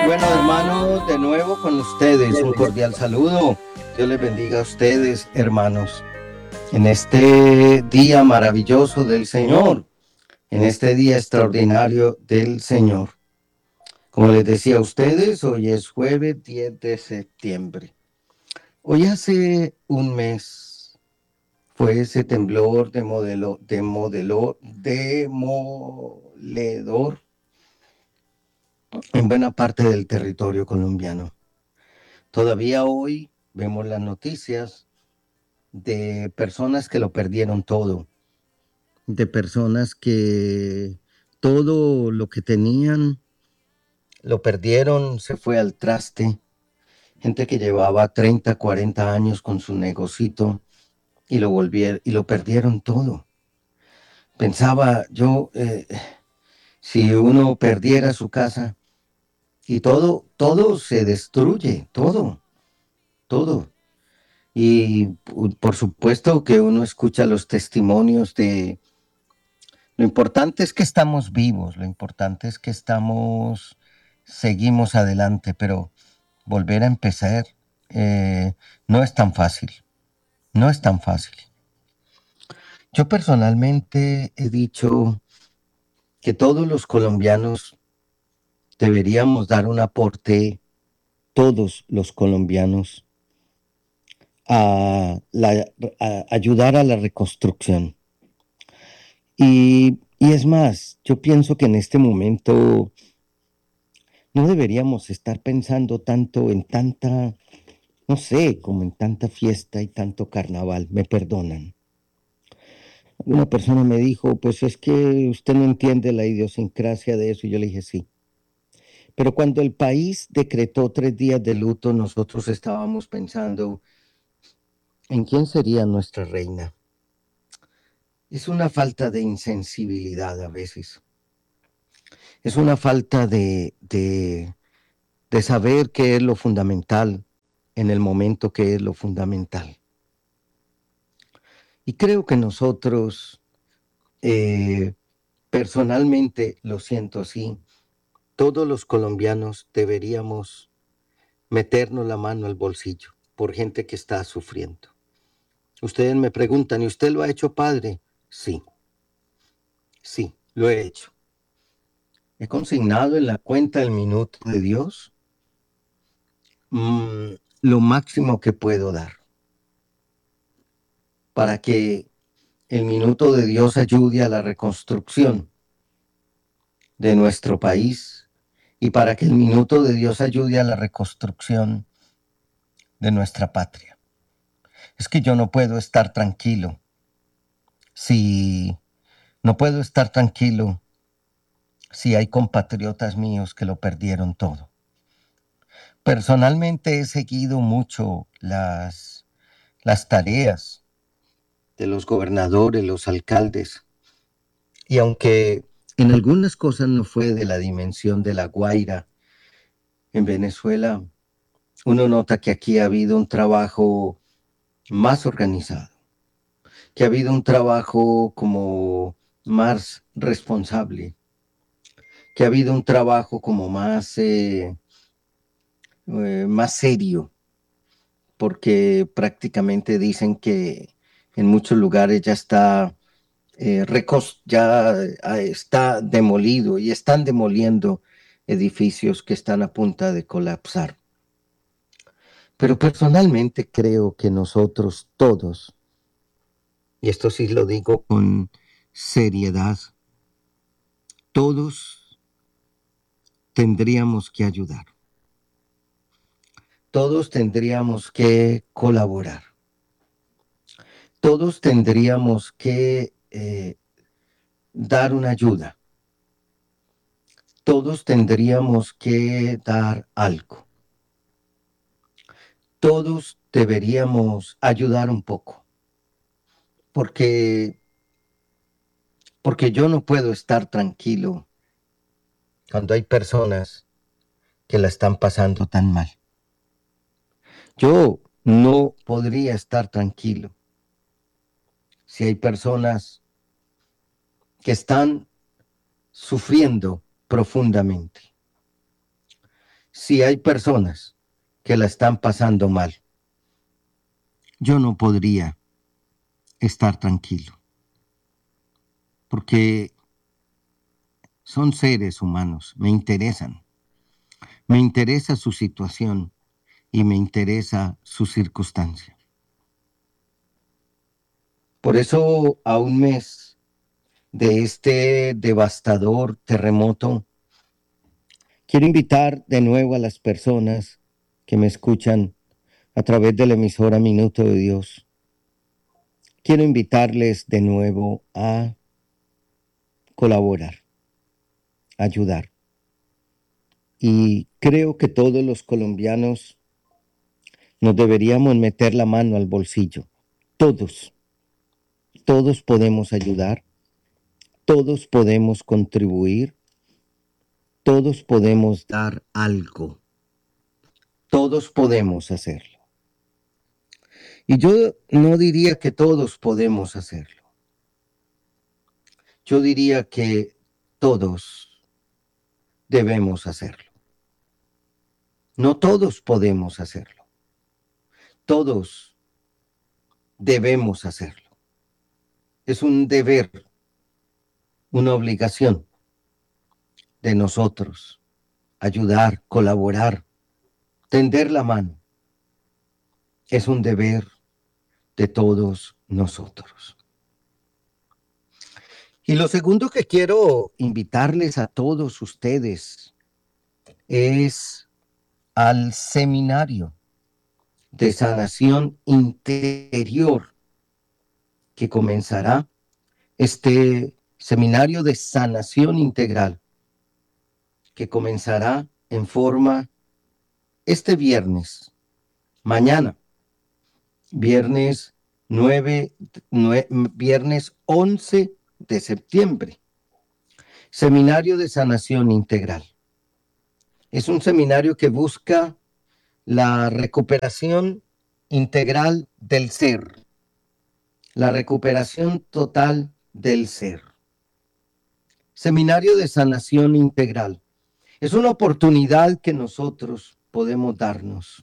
Bueno, hermanos, de nuevo con ustedes, un cordial saludo. Dios les bendiga a ustedes, hermanos, en este día maravilloso del Señor, en este día extraordinario del Señor. Como les decía a ustedes, hoy es jueves 10 de septiembre. Hoy hace un mes fue ese temblor demoledor en buena parte del territorio colombiano. Todavía hoy vemos las noticias de personas que lo perdieron todo, de personas que todo lo que tenían lo perdieron, se fue al traste, gente que llevaba 30, 40 años con su negocito y lo perdieron todo. Pensaba yo, si uno perdiera su casa y todo se destruye, todo. Y por supuesto que uno escucha los testimonios de... Lo importante es que estamos vivos, lo importante es que seguimos adelante, pero volver a empezar no es tan fácil, no es tan fácil. Yo personalmente he dicho que todos los colombianos deberíamos dar un aporte, todos los colombianos, a ayudar a la reconstrucción. Y es más, yo pienso que en este momento no deberíamos estar pensando tanto en tanta, no sé, como en tanta fiesta y tanto carnaval, me perdonan. Una persona me dijo, pues es que usted no entiende la idiosincrasia de eso, y yo le dije sí. Pero cuando el país decretó 3 días de luto, nosotros estábamos pensando en quién sería nuestra reina. Es una falta de insensibilidad a veces. Es una falta de saber qué es lo fundamental en el momento que es lo fundamental. Y creo que nosotros, eh, personalmente lo siento así, todos los colombianos deberíamos meternos la mano al bolsillo por gente que está sufriendo. Ustedes me preguntan, ¿y usted lo ha hecho, padre? Sí, sí, lo he hecho. He consignado en la cuenta el minuto de Dios lo máximo que puedo dar para que el minuto de Dios ayude a la reconstrucción de nuestro país y para que el minuto de Dios ayude a la reconstrucción de nuestra patria. Es que yo no puedo estar tranquilo si no puedo estar tranquilo si hay compatriotas míos que lo perdieron todo. Personalmente he seguido mucho las tareas de los gobernadores, los alcaldes, y aunque en algunas cosas no fue de la dimensión de La Guaira, en Venezuela, uno nota que aquí ha habido un trabajo más organizado, que ha habido un trabajo como más responsable, que ha habido un trabajo como más serio, porque prácticamente dicen que en muchos lugares ya está demolido y están demoliendo edificios que están a punto de colapsar. Pero personalmente creo que nosotros todos, y esto sí lo digo con seriedad, todos tendríamos que ayudar, todos tendríamos que colaborar, todos tendríamos que dar una ayuda, todos tendríamos que dar algo, todos deberíamos ayudar un poco, porque, porque yo no puedo estar tranquilo cuando hay personas que la están pasando tan mal. Yo no podría estar tranquilo si hay personas que están sufriendo profundamente. si hay personas que la están pasando mal, yo no podría estar tranquilo, porque son seres humanos, me interesa su situación y me interesa su circunstancia. Por eso, a un mes de este devastador terremoto, quiero invitar de nuevo a las personas que me escuchan a través de la emisora Minuto de Dios. Quiero invitarles de nuevo a colaborar, a ayudar. Y creo que todos los colombianos nos deberíamos meter la mano al bolsillo. Todos, todos podemos ayudar, todos podemos contribuir, todos podemos dar algo, todos podemos hacerlo. Y yo no diría que todos podemos hacerlo. Yo diría que todos debemos hacerlo. No todos podemos hacerlo. Todos debemos hacerlo. Es un deber, una obligación de nosotros ayudar, colaborar, tender la mano. Es un deber de todos nosotros. Y lo segundo que quiero invitarles a todos ustedes es al seminario de sanación interior que comenzará, este seminario de sanación integral que comenzará en forma este viernes, mañana, viernes viernes 11 de septiembre. Seminario de sanación integral. Es un seminario que busca la recuperación integral del ser, la recuperación total del ser. Seminario de sanación integral. Es una oportunidad que nosotros podemos darnos.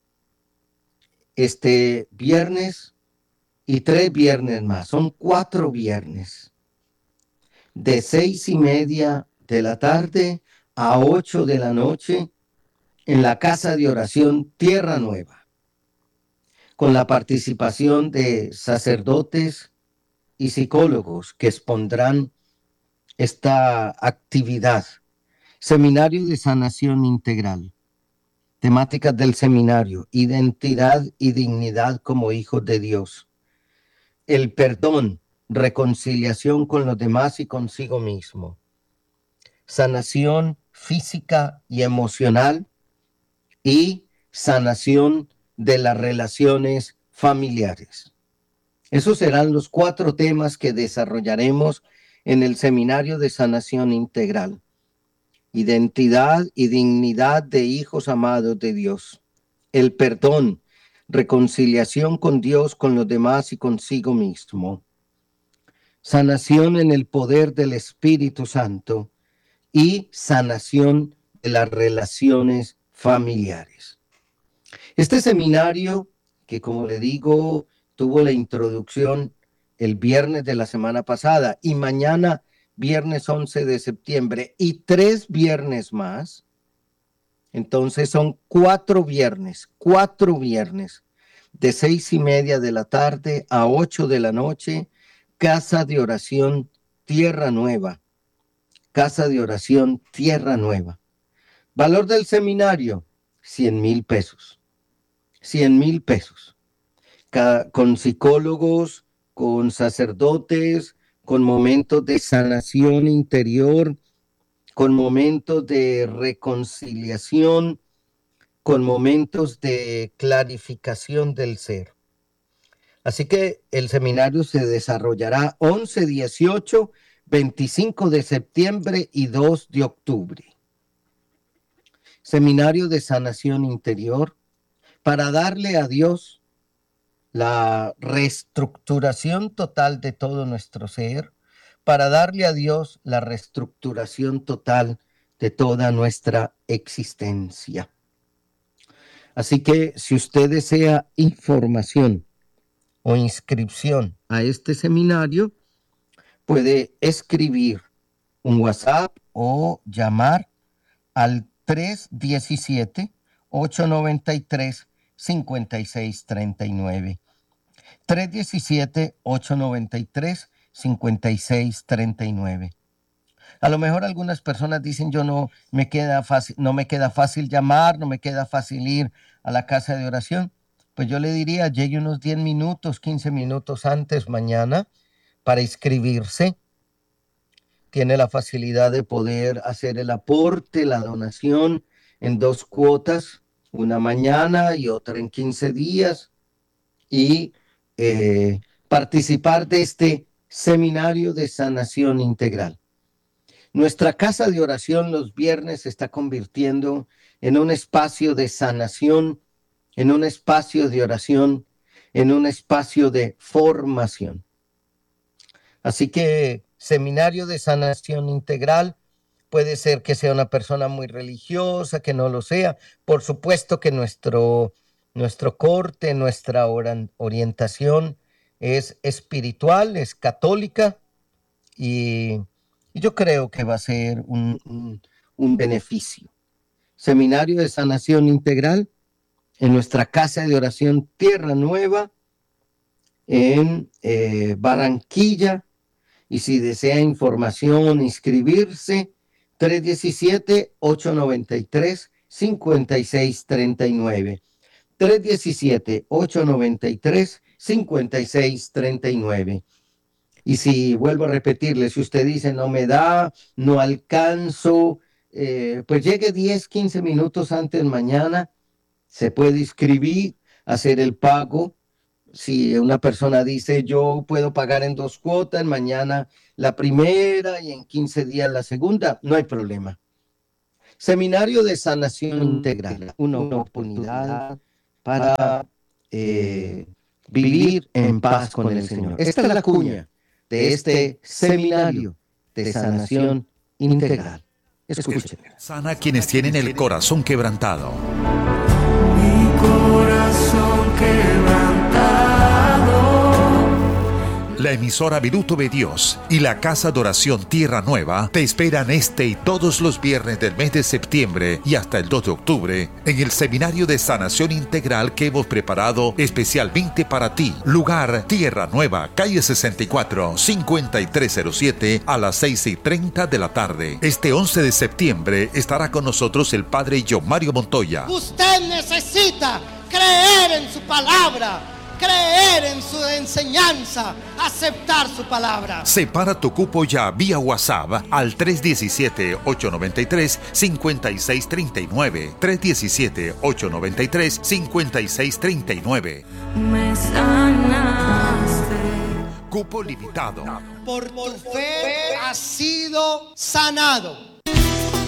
Este viernes y 3 viernes más, son 4 viernes, de 6:30 de la tarde a 8 de la noche, en la Casa de Oración Tierra Nueva, con la participación de sacerdotes y psicólogos que expondrán esta actividad. Seminario de Sanación Integral. Temáticas del seminario: identidad y dignidad como hijos de Dios, el perdón, reconciliación con los demás y consigo mismo, sanación física y emocional y sanación de las relaciones familiares. Esos serán los 4 temas que desarrollaremos en el seminario de sanación integral: identidad y dignidad de hijos amados de Dios, el perdón, reconciliación con Dios, con los demás y consigo mismo, sanación en el poder del Espíritu Santo y sanación de las relaciones familiares. Este seminario, que como le digo, tuvo la introducción el viernes de la semana pasada y mañana, viernes 11 de septiembre, y 3 viernes más, entonces son 4 viernes, de 6:30 de la tarde a 8 de la noche, Casa de Oración Tierra Nueva. Casa de Oración Tierra Nueva. Valor del seminario: 100,000 pesos. 100,000 pesos. Con psicólogos, con sacerdotes, con momentos de sanación interior, con momentos de reconciliación, con momentos de clarificación del ser. Así que el seminario se desarrollará 11, 18, 25 de septiembre y 2 de octubre. Seminario de sanación interior para darle a Dios la reestructuración total de todo nuestro ser, para darle a Dios la reestructuración total de toda nuestra existencia. Así que si usted desea información o inscripción a este seminario, puede escribir un WhatsApp o llamar al 317-893-5639. 317-893-5639. A lo mejor algunas personas dicen, yo no me queda fácil llamar, no me queda fácil ir a la casa de oración. Pues yo le diría, llegue unos 10 minutos, 15 minutos antes mañana para inscribirse. Tiene la facilidad de poder hacer el aporte, la donación en 2 cuotas, una mañana y otra en 15 días, y participar de este seminario de sanación integral. Nuestra casa de oración los viernes se está convirtiendo en un espacio de sanación, en un espacio de oración, en un espacio de formación. Así que seminario de sanación integral puede ser que sea una persona muy religiosa, que no lo sea. Por supuesto que nuestro corte, nuestra orientación es espiritual, es católica, y yo creo que va a ser un beneficio. Seminario de sanación integral en nuestra casa de oración Tierra Nueva, en Barranquilla. Y si desea información, inscribirse, 317-893-5639. 317-893-5639. Y si vuelvo a repetirle, si usted dice no me da, no alcanzo, pues llegue 10, 15 minutos antes mañana, se puede inscribir, hacer el pago. Si una persona dice yo puedo pagar en 2 cuotas, mañana la primera y en 15 días la segunda, no hay problema. Seminario de sanación integral, una oportunidad para vivir en paz con el Señor. Esta es la cuña de este seminario de sanación integral. Escuchen. Sana a quienes tienen el corazón quebrantado. Mi corazón quebrantado. La emisora Minuto de Dios y la Casa de Oración Tierra Nueva te esperan este y todos los viernes del mes de septiembre y hasta el 2 de octubre en el Seminario de Sanación Integral que hemos preparado especialmente para ti. Lugar Tierra Nueva, calle 64, 5307 a las 6:30 de la tarde. Este 11 de septiembre estará con nosotros el Padre John Mario Montoya. Usted necesita creer en su palabra, creer en su enseñanza, aceptar su palabra. Separa tu cupo ya vía WhatsApp al 317-893-5639. 317-893-5639. Me sanaste. Cupo limitado. Por tu fe has sido sanado.